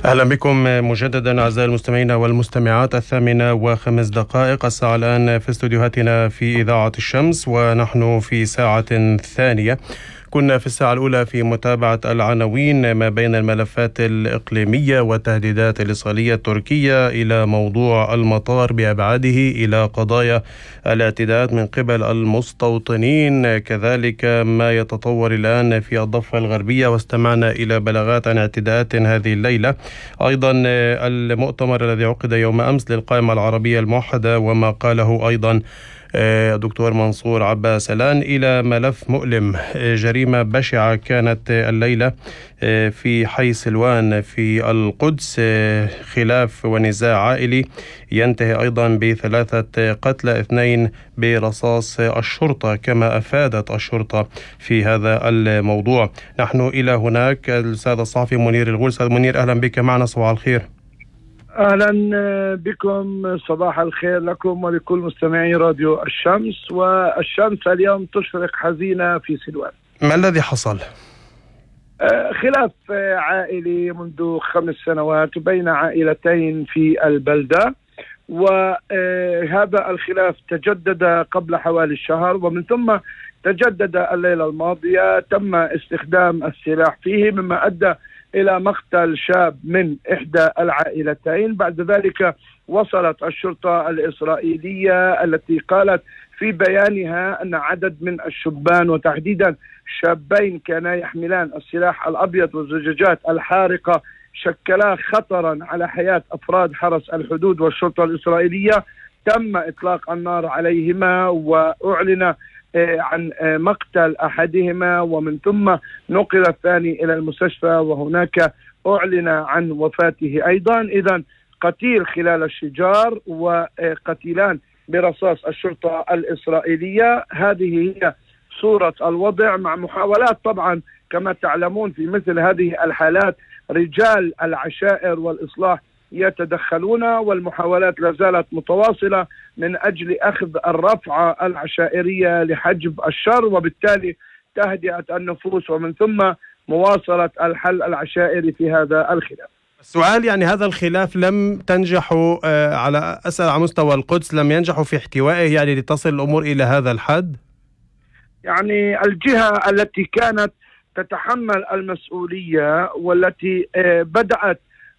أهلا بكم مجددا أعزائي المستمعين والمستمعات. 8:05 الساعة الآن في استوديوهاتنا في إذاعة الشمس، ونحن في ساعة ثانية. كنا في الساعة الأولى في متابعة العناوين ما بين الملفات الإقليمية والتهديدات الإسرائيلية التركية إلى موضوع المطار بأبعاده، إلى قضايا الاعتداءات من قبل المستوطنين، كذلك ما يتطور الآن في الضفة الغربية، واستمعنا إلى بلاغات عن اعتداءات هذه الليلة. أيضا المؤتمر الذي عقد يوم أمس للقائمة العربية الموحدة وما قاله أيضا دكتور منصور عباسلان إلى ملف مؤلم، جريمة بشعة كانت الليلة في حي سلوان في القدس، خلاف ونزاع عائلي ينتهي أيضا ب3 قتلى، 2 برصاص الشرطة كما أفادت الشرطة في هذا الموضوع. نحن إلى هناك الأستاذ الصحفي منير الغول. أستاذ منير، أهلا بك معنا، صباح الخير. أهلا بكم، صباح الخير لكم ولكل مستمعي راديو الشمس. والشمس اليوم تشرق حزينة في سلوان. ما الذي حصل؟ خلاف عائلي منذ 5 سنوات بين عائلتين في البلدة، وهذا الخلاف تجدد قبل حوالي الشهر، ومن ثم تجدد الليلة الماضية. تم استخدام السلاح فيه مما أدى إلى مقتل شاب من إحدى العائلتين. بعد ذلك وصلت الشرطة الإسرائيلية التي قالت في بيانها أن عدد من الشبان وتحديدا شابين كانا يحملان السلاح الأبيض والزجاجات الحارقة شكلا خطرا على حياة أفراد حرس الحدود والشرطة الإسرائيلية. تم إطلاق النار عليهما، وأعلن عن مقتل أحدهما، ومن ثم نقل الثاني إلى المستشفى، وهناك أعلن عن وفاته أيضا. إذن قتيل خلال الشجار وقتيلان برصاص الشرطة الإسرائيلية. هذه هي صورة الوضع، مع محاولات طبعا كما تعلمون في مثل هذه الحالات رجال العشائر والإصلاح يتدخلون، والمحاولات لا زالت متواصلة من أجل أخذ الرفعة العشائرية لحجب الشر وبالتالي تهدئة النفوس، ومن ثم مواصلة الحل العشائري في هذا الخلاف. السؤال يعني هذا الخلاف لم تنجحوا على مستوى القدس، لم ينجحوا في احتوائه يعني لتصل الأمور إلى هذا الحد؟ يعني الجهة التي كانت تتحمل المسؤولية والتي بدأت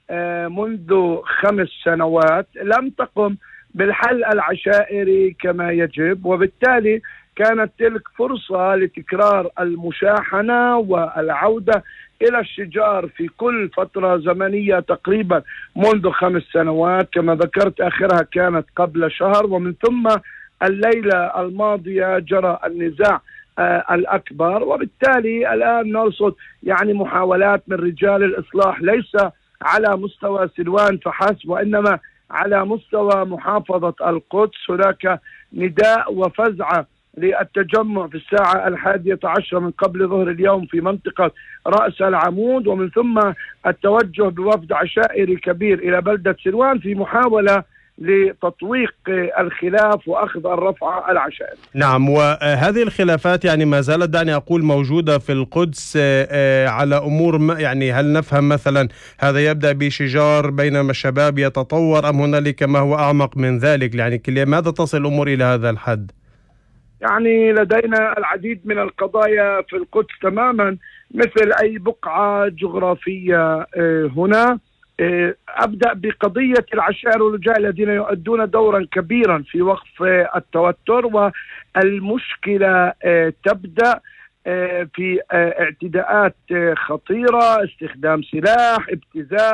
منذ 5 سنوات لم تقم بالحل العشائري كما يجب، وبالتالي كانت تلك فرصة لتكرار المشاحنة والعودة إلى الشجار في كل فترة زمنية تقريبا منذ 5 سنوات. كما ذكرت آخرها كانت قبل شهر، ومن ثم الليلة الماضية جرى النزاع الأكبر. وبالتالي الآن نرصد يعني محاولات من رجال الإصلاح ليس على مستوى سلوان فحسب، وإنما على مستوى محافظة القدس. هناك نداء وفزعة للتجمع في الساعة 11 من قبل ظهر اليوم في منطقة رأس العمود، ومن ثم التوجه بوفد عشائري كبير إلى بلدة سلوان في محاولة لتطويق الخلاف وأخذ الرفعة العشائري. نعم، وهذه الخلافات يعني ما زالت دعني أقول موجودة في القدس على أمور يعني هل نفهم مثلا هذا يبدأ بشجار بينما الشباب يتطور، أم هنالك ما هو أعمق من ذلك؟ يعني لماذا تصل الأمور إلى هذا الحد؟ يعني لدينا العديد من القضايا في القدس تماما مثل أي بقعة جغرافية هنا. أبدأ بقضية العشائر والرجال الذين يؤدون دورا كبيرا في وقف التوتر، والمشكلة تبدأ في اعتداءات خطيرة، استخدام سلاح، ابتزاز.